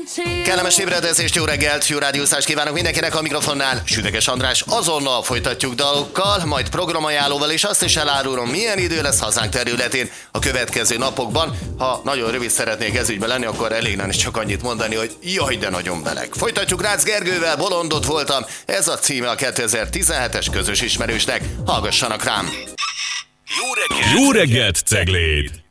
Kellemes ébredezést, jó reggelt, jó rádiózást kívánok mindenkinek a mikrofonnál. Südeges András, azonnal folytatjuk dalokkal, majd programajánlóval, és azt is elárulom, milyen idő lesz hazánk területén a következő napokban. Ha nagyon rövid szeretnék ezügyben lenni, akkor elég nem is csak annyit mondani, hogy jaj, de nagyon meleg. Folytatjuk Rácz Gergővel, Bolondot voltam, ez a címe a 2017-es közös ismerősnek. Hallgassanak rám! Jó reggelt, Cegléd!